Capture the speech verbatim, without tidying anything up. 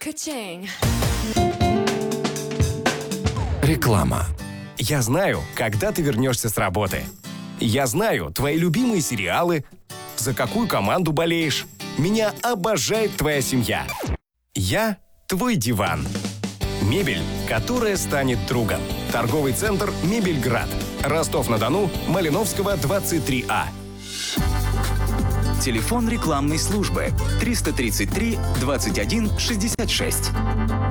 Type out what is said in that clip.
Ka-ching. Реклама. Я знаю, когда ты вернешься с работы. Я знаю твои любимые сериалы, за какую команду болеешь. Меня обожает твоя семья. Я твой диван. Мебель, которая станет другом. Торговый центр «Мебельград». Ростов-на-Дону, Малиновского, двадцать три А. Телефон рекламной службы триста тридцать три двадцать один шестьдесят шесть.